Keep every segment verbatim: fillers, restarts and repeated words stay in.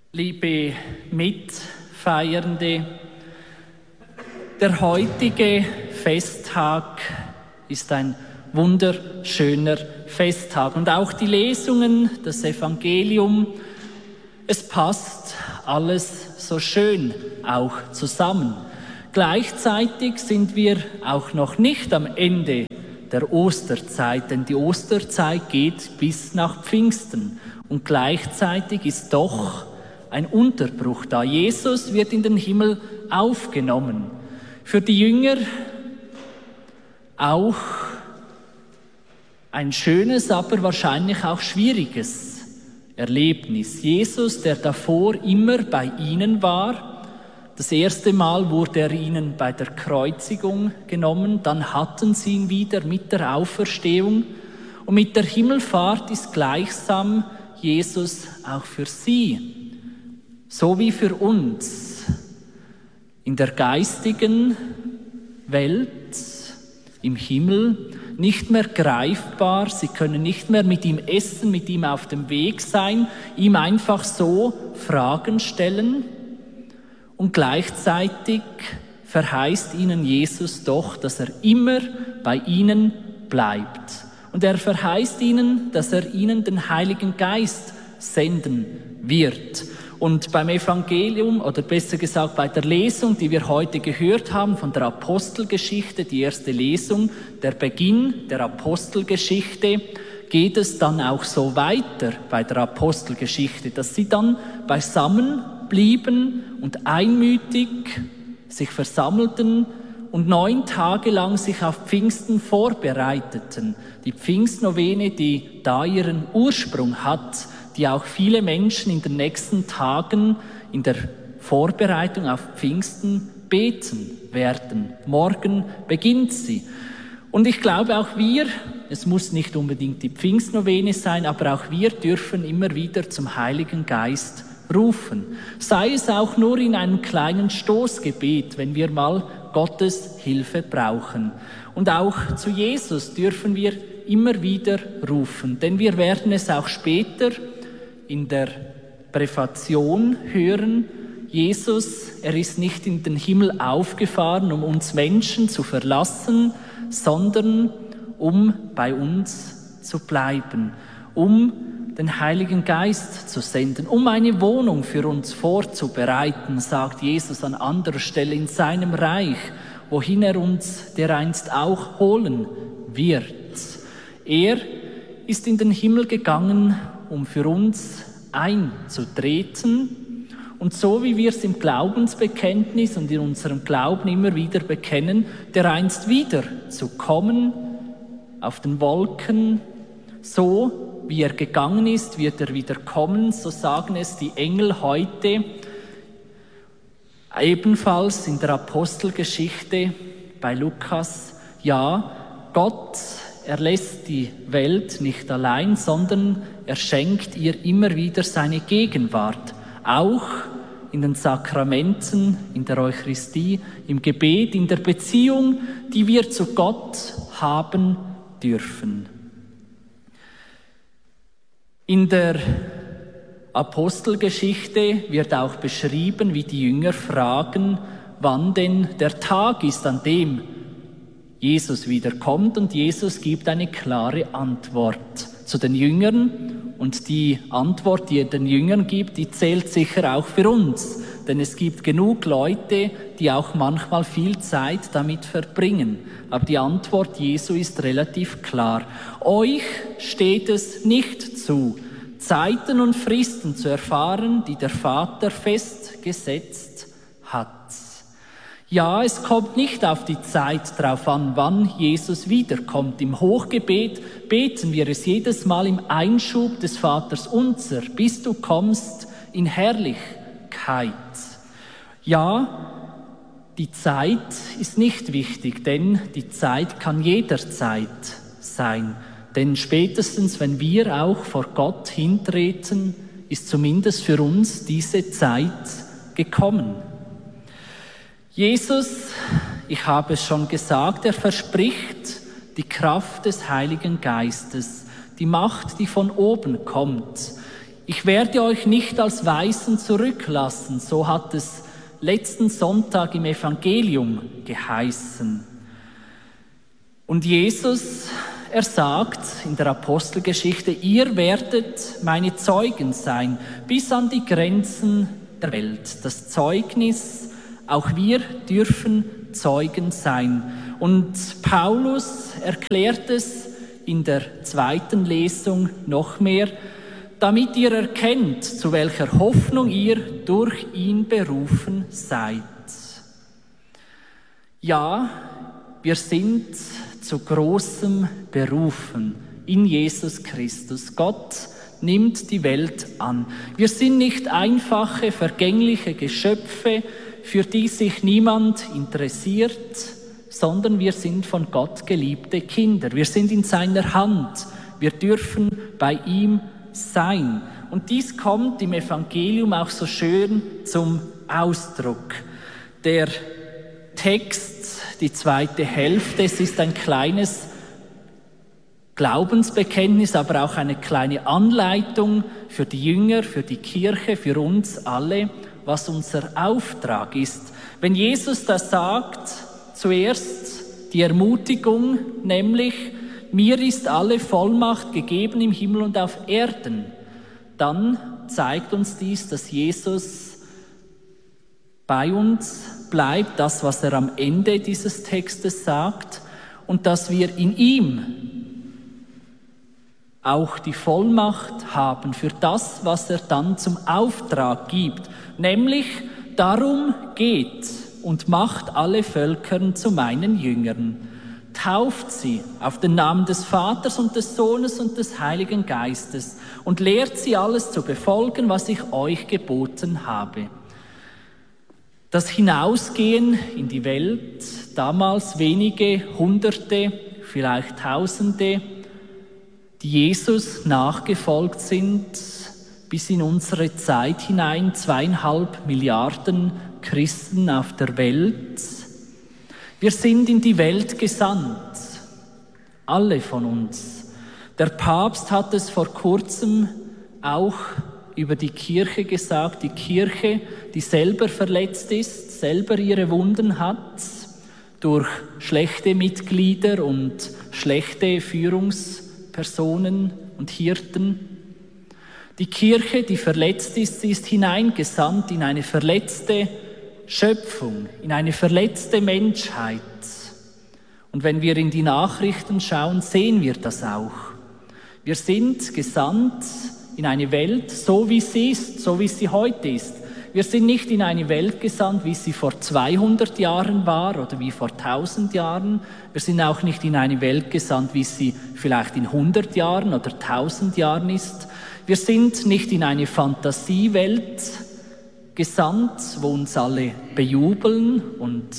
Liebe Mitfeiernde, der heutige Festtag ist ein wunderschöner Festtag und auch die Lesungen, das Evangelium, es passt alles so schön auch zusammen. Gleichzeitig sind wir auch noch nicht am Ende der Osterzeit, denn die Osterzeit geht bis nach Pfingsten und gleichzeitig ist doch ein Unterbruch da. Jesus wird in den Himmel aufgenommen. Für die Jünger auch ein schönes, aber wahrscheinlich auch schwieriges Erlebnis. Jesus, der davor immer bei ihnen war, das erste Mal wurde er ihnen bei der Kreuzigung genommen, dann hatten sie ihn wieder mit der Auferstehung und mit der Himmelfahrt ist gleichsam Jesus auch für sie, so wie für uns, in der geistigen Welt, im Himmel, nicht mehr greifbar. Sie können nicht mehr mit ihm essen, mit ihm auf dem Weg sein, ihm einfach so Fragen stellen. Und gleichzeitig verheißt ihnen Jesus doch, dass er immer bei ihnen bleibt. Und er verheißt ihnen, dass er ihnen den Heiligen Geist senden wird. Und beim Evangelium, oder besser gesagt bei der Lesung, die wir heute gehört haben von der Apostelgeschichte, die erste Lesung, der Beginn der Apostelgeschichte, geht es dann auch so weiter bei der Apostelgeschichte, dass sie dann beisammen blieben und einmütig sich versammelten und neun Tage lang sich auf Pfingsten vorbereiteten. Die Pfingstnovene, die da ihren Ursprung hat, die auch viele Menschen in den nächsten Tagen in der Vorbereitung auf Pfingsten beten werden. Morgen beginnt sie. Und ich glaube auch wir, es muss nicht unbedingt die Pfingstnovene sein, aber auch wir dürfen immer wieder zum Heiligen Geist rufen. Sei es auch nur in einem kleinen Stoßgebet, wenn wir mal Gottes Hilfe brauchen. Und auch zu Jesus dürfen wir immer wieder rufen, denn wir werden es auch später in der Präfation hören. Jesus, er ist nicht in den Himmel aufgefahren, um uns Menschen zu verlassen, sondern um bei uns zu bleiben, um den Heiligen Geist zu senden, um eine Wohnung für uns vorzubereiten, sagt Jesus an anderer Stelle in seinem Reich, wohin er uns dereinst auch holen wird. Er ist in den Himmel gegangen, um für uns einzutreten. Und so wie wir es im Glaubensbekenntnis und in unserem Glauben immer wieder bekennen, dereinst wieder zu kommen auf den Wolken, so wie er gegangen ist, wird er wieder kommen, so sagen es die Engel heute, ebenfalls in der Apostelgeschichte bei Lukas. Ja, Gott, er lässt die Welt nicht allein, sondern er schenkt ihr immer wieder seine Gegenwart, auch in den Sakramenten, in der Eucharistie, im Gebet, in der Beziehung, die wir zu Gott haben dürfen. In der Apostelgeschichte wird auch beschrieben, wie die Jünger fragen, wann denn der Tag ist, an dem Jesus wiederkommt, und Jesus gibt eine klare Antwort zu den Jüngern, und die Antwort, die er den Jüngern gibt, die zählt sicher auch für uns, denn es gibt genug Leute, die auch manchmal viel Zeit damit verbringen. Aber die Antwort Jesu ist relativ klar. Euch steht es nicht zu, Zeiten und Fristen zu erfahren, die der Vater festgesetzt hat. Ja, es kommt nicht auf die Zeit drauf an, wann Jesus wiederkommt. Im Hochgebet beten wir es jedes Mal im Einschub des Vaters unser, bis du kommst in Herrlichkeit. Ja, die Zeit ist nicht wichtig, denn die Zeit kann jederzeit sein. Denn spätestens, wenn wir auch vor Gott hintreten, ist zumindest für uns diese Zeit gekommen. Jesus, ich habe es schon gesagt, er verspricht die Kraft des Heiligen Geistes, die Macht, die von oben kommt. Ich werde euch nicht als Waisen zurücklassen, so hat es letzten Sonntag im Evangelium geheißen. Und Jesus, er sagt in der Apostelgeschichte, ihr werdet meine Zeugen sein, bis an die Grenzen der Welt. Das Zeugnis, auch wir dürfen Zeugen sein. Und Paulus erklärt es in der zweiten Lesung noch mehr, damit ihr erkennt, zu welcher Hoffnung ihr durch ihn berufen seid. Ja, wir sind zu großem berufen in Jesus Christus. Gott nimmt die Welt an. Wir sind nicht einfache, vergängliche Geschöpfe, für die sich niemand interessiert, sondern wir sind von Gott geliebte Kinder. Wir sind in seiner Hand. Wir dürfen bei ihm sein. Und dies kommt im Evangelium auch so schön zum Ausdruck. Der Text, die zweite Hälfte, es ist ein kleines Glaubensbekenntnis, aber auch eine kleine Anleitung für die Jünger, für die Kirche, für uns alle, was unser Auftrag ist. Wenn Jesus das sagt, zuerst die Ermutigung, nämlich, mir ist alle Vollmacht gegeben im Himmel und auf Erden, dann zeigt uns dies, dass Jesus bei uns bleibt, das, was er am Ende dieses Textes sagt, und dass wir in ihm auch die Vollmacht haben für das, was er dann zum Auftrag gibt, nämlich darum geht und macht alle Völker zu meinen Jüngern, tauft sie auf den Namen des Vaters und des Sohnes und des Heiligen Geistes und lehrt sie alles zu befolgen, was ich euch geboten habe. Das Hinausgehen in die Welt, damals wenige Hunderte, vielleicht Tausende, die Jesus nachgefolgt sind, bis in unsere Zeit hinein, zweieinhalb Milliarden Christen auf der Welt. Wir sind in die Welt gesandt, alle von uns. Der Papst hat es vor kurzem auch über die Kirche gesagt, die Kirche, die selber verletzt ist, selber ihre Wunden hat, durch schlechte Mitglieder und schlechte Führungspersonen und Hirten. Die Kirche, die verletzt ist, sie ist hineingesandt in eine verletzte Schöpfung, in eine verletzte Menschheit. Und wenn wir in die Nachrichten schauen, sehen wir das auch. Wir sind gesandt in eine Welt, so wie sie ist, so wie sie heute ist. Wir sind nicht in eine Welt gesandt, wie sie vor zweihundert Jahren war oder wie vor tausend Jahren. Wir sind auch nicht in eine Welt gesandt, wie sie vielleicht in hundert Jahren oder tausend Jahren ist. Wir sind nicht in eine Fantasiewelt gesandt, wo uns alle bejubeln und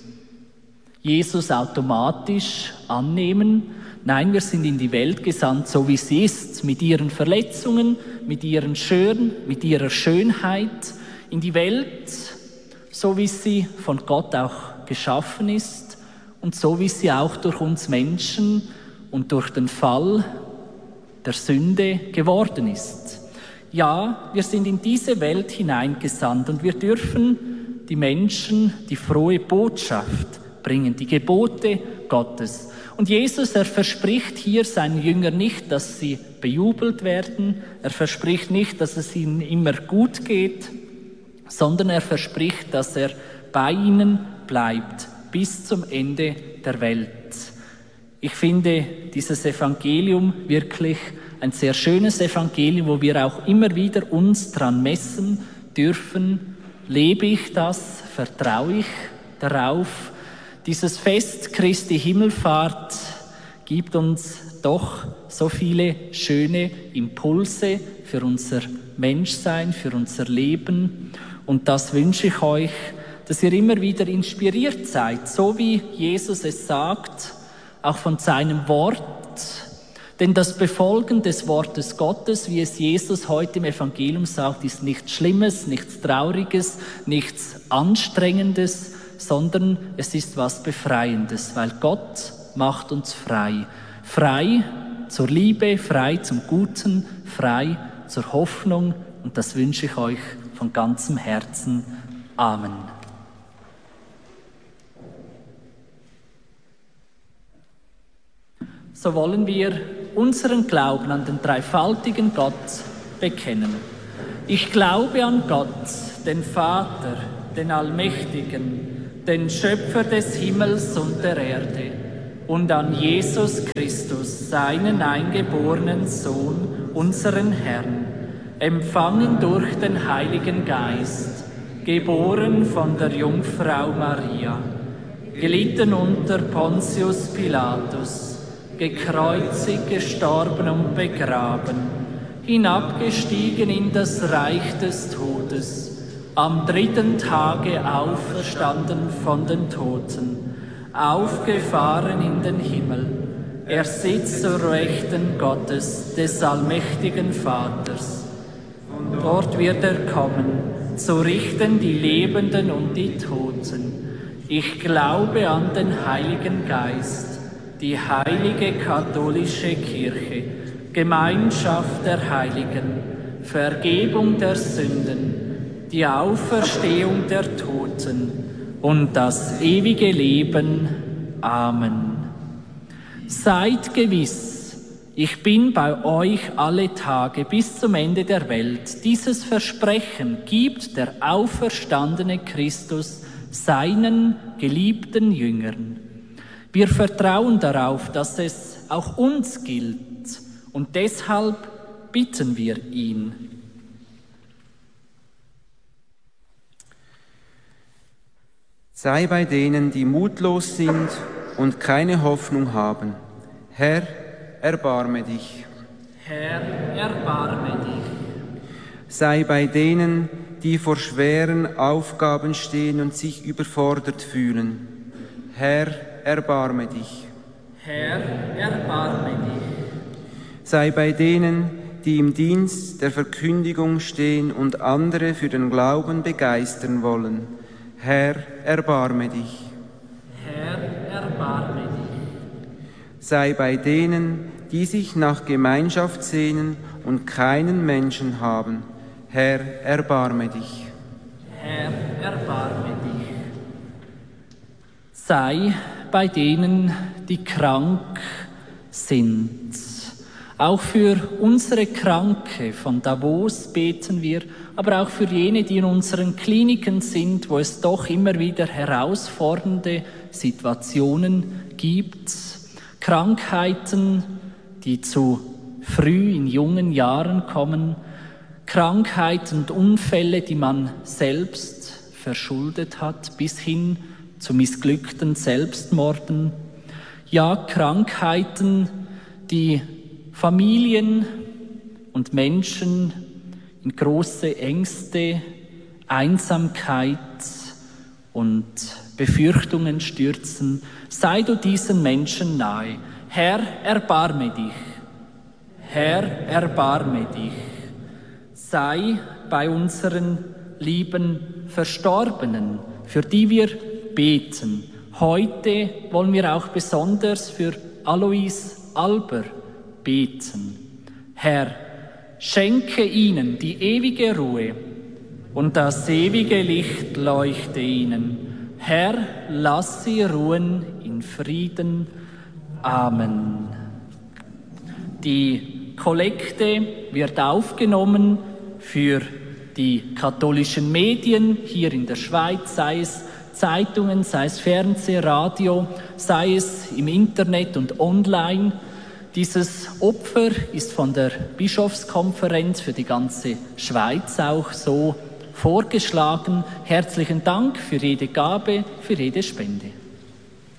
Jesus automatisch annehmen. Nein, wir sind in die Welt gesandt, so wie sie ist, mit ihren Verletzungen, mit ihren Schön, mit ihrer Schönheit, in die Welt, so wie sie von Gott auch geschaffen ist und so wie sie auch durch uns Menschen und durch den Fall der Sünde geworden ist. Ja, wir sind in diese Welt hineingesandt und wir dürfen die Menschen die frohe Botschaft bringen, die Gebote Gottes. Und Jesus, er verspricht hier seinen Jüngern nicht, dass sie bejubelt werden. Er verspricht nicht, dass es ihnen immer gut geht, sondern er verspricht, dass er bei ihnen bleibt bis zum Ende der Welt. Ich finde dieses Evangelium wirklich ein sehr schönes Evangelium, wo wir auch immer wieder uns dran messen dürfen. Lebe ich das? Vertraue ich darauf? Dieses Fest Christi Himmelfahrt gibt uns doch so viele schöne Impulse für unser Menschsein, für unser Leben. Und das wünsche ich euch, dass ihr immer wieder inspiriert seid, so wie Jesus es sagt, auch von seinem Wort. Denn das Befolgen des Wortes Gottes, wie es Jesus heute im Evangelium sagt, ist nichts Schlimmes, nichts Trauriges, nichts Anstrengendes, sondern es ist was Befreiendes, weil Gott macht uns frei. Frei zur Liebe, frei zum Guten, frei zur Hoffnung, und das wünsche ich euch von ganzem Herzen. Amen. So wollen wir unseren Glauben an den dreifaltigen Gott bekennen. Ich glaube an Gott, den Vater, den Allmächtigen, den Schöpfer des Himmels und der Erde, und an Jesus Christus, seinen eingeborenen Sohn, unseren Herrn, empfangen durch den Heiligen Geist, geboren von der Jungfrau Maria, gelitten unter Pontius Pilatus, gekreuzigt, gestorben und begraben, hinabgestiegen in das Reich des Todes, am dritten Tage auferstanden von den Toten, aufgefahren in den Himmel. Er sitzt zur Rechten Gottes, des allmächtigen Vaters. Und dort wird er kommen, zu richten die Lebenden und die Toten. Ich glaube an den Heiligen Geist, die heilige katholische Kirche, Gemeinschaft der Heiligen, Vergebung der Sünden, die Auferstehung der Toten und das ewige Leben. Amen. Seid gewiss, ich bin bei euch alle Tage bis zum Ende der Welt. Dieses Versprechen gibt der auferstandene Christus seinen geliebten Jüngern. Wir vertrauen darauf, dass es auch uns gilt, und deshalb bitten wir ihn. Sei bei denen, die mutlos sind und keine Hoffnung haben. Herr, erbarme dich. Herr, erbarme dich. Sei bei denen, die vor schweren Aufgaben stehen und sich überfordert fühlen. Herr, erbarme dich. Herr, erbarme dich. Sei bei denen, die im Dienst der Verkündigung stehen und andere für den Glauben begeistern wollen. Herr, erbarme dich. Herr, erbarme dich. Sei bei denen, die sich nach Gemeinschaft sehnen und keinen Menschen haben. Herr, erbarme dich. Herr, erbarme dich. Sei bei denen, die krank sind. Auch für unsere Kranke von Davos beten wir, aber auch für jene, die in unseren Kliniken sind, wo es doch immer wieder herausfordernde Situationen gibt. Krankheiten, die zu früh in jungen Jahren kommen. Krankheiten und Unfälle, die man selbst verschuldet hat, bis hin zu missglückten Selbstmorden. Ja, Krankheiten, die Familien und Menschen in große Ängste, Einsamkeit und Befürchtungen stürzen. Sei du diesen Menschen nahe. Herr, erbarme dich. Herr, erbarme dich. Sei bei unseren lieben Verstorbenen, für die wir beten. Heute wollen wir auch besonders für Alois Alber beten. Herr, schenke ihnen die ewige Ruhe und das ewige Licht leuchte ihnen. Herr, lass sie ruhen in Frieden. Amen. Die Kollekte wird aufgenommen für die katholischen Medien hier in der Schweiz, sei es Zeitungen, sei es Fernseh, Radio, sei es im Internet und online. Dieses Opfer ist von der Bischofskonferenz für die ganze Schweiz auch so vorgeschlagen. Herzlichen Dank für jede Gabe, für jede Spende.